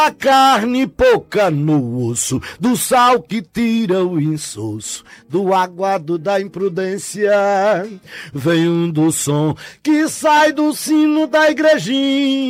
A carne pouca no osso, do sal que tira o insosso, do aguado da imprudência, vem do som que sai do sino da igrejinha.